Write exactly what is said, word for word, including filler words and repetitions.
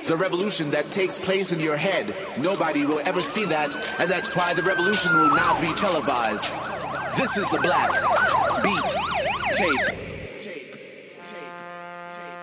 the revolution that takes place in your head. Nobody will ever see that, and that's why the revolution will not be televised. This is the Black Beat Tape